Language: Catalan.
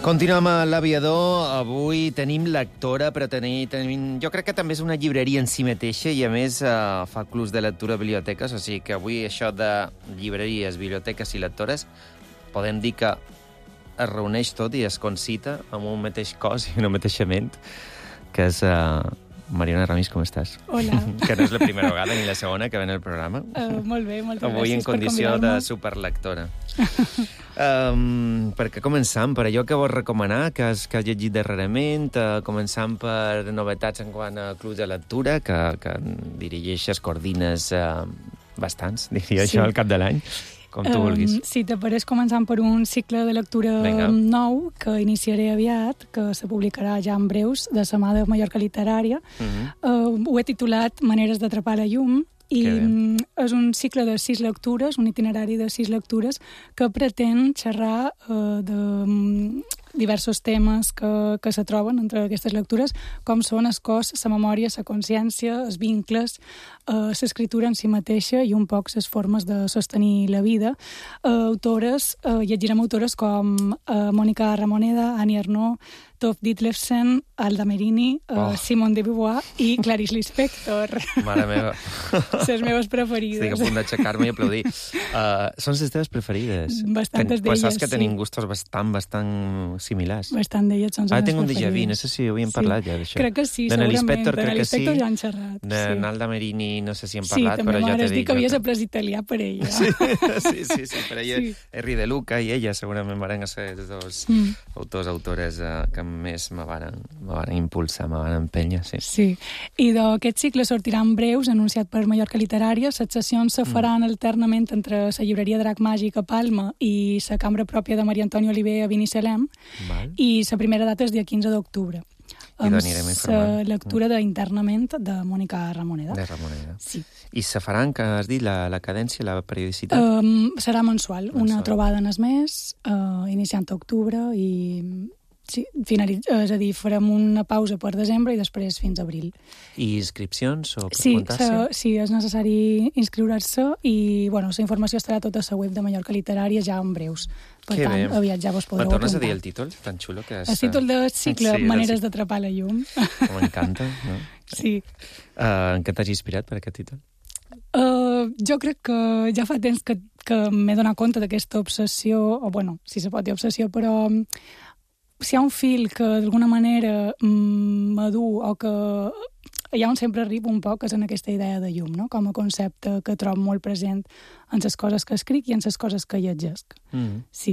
Continuem a l'Aviador. Avui tenim lectora, però jo crec que també és una llibreria en si mateixa i, a més, fa clubs de lectura a biblioteques, o sigui que avui això de llibreries, biblioteques i lectores podem dir que es reuneix tot i es concita amb un mateix cos i una mateixa ment, que és... Mariona Ramis, com estàs? Hola. Que no és la primera vegada ni la segona que ven al programa. Molt bé, moltes avui gràcies en condició de superlectora. Per què començam? Per allò que vols recomanar, que has llegit darrerament, començant per novetats en quant a clubs de lectura, que dirigeixes, coordines bastants, diria això, al cap de l'any. Com tu vulguis. Sí, te pareix començant per un cicle de lectura nou que iniciaré aviat, que se publicarà ja en breus, de la mà de Mallorca Literària. Ho he titulat Maneres d'atrapar la llum, i és un cicle de 6 lectures, un itinerari de 6 lectures, que pretén xerrar de diversos temes que se troben entre aquestes lectures, com són el cos, la memòria, la consciència, els vincles, l'escriptura en si mateixa i un poc les formes de sostenir la vida. Llegirem autores com Mònica Ramoneda, Annie Ernaux, Tove Ditlevsen, Alda Merini, Simone de Beauvoir i Clarice Lispector. Mare meva. Les meves preferides. Estic a punt d'aixecar-me i aplaudir. Són les teves preferides? Bastantes d'elles, saps que tenim gustos bastant similars. Bastant d'elles són les meves tinc un preferides. déjà vu, no sé si havíem parlat ja d'això. Crec que sí, segurament. Lispector, crec que sí. Ja han xerrat. D'Alda Merini no sé si hem parlat, sí, però ja t'he dit. Sí, també m'has dit que havies après italià per ella. Sí, per ella. Henry De Luca i ella segurament van ser els dos autors que més me van impulsar, me van empènyer, sí. Sí, i d'aquest cicle sortiran breus, anunciat per Mallorca Literària. Les sessions se faran alternament entre la llibreria Drac Màgic a Palma i la cambra pròpia de Maria Antònia Oliver a Binissalem, i la primera data és dia 15 d'octubre. Amb la lectura d'Internament de Mònica Ramoneda. De Ramoneda. Sí. I se faran, que has dit, la cadència, la periodicitat? Serà mensual, una trobada en el mes, iniciant a octubre i... Sí, és a dir, farem una pausa per desembre i després fins a abril. I inscripcions o per apuntar-se? Sí, és necessari inscriure-se i, la informació estarà tota a la web de Mallorca Literària ja en breus. Per tant, aviat ja vos podreu apuntar. Tornes a dir el títol? Tan xulo que és... El títol del cicle, Maneres d'atrapar la llum. M'encanta, no? Sí. En què t'has inspirat per aquest títol? Jo crec que ja fa temps que m'he donat compte d'aquesta obsessió, o si se pot dir obsessió, però... si hi ha un fil que d'alguna manera m'adu o que allà on sempre arribo un poc és en aquesta idea de llum, no? Com a concepte que trobo molt present en les coses que escric i en les coses que llegesc. Sí.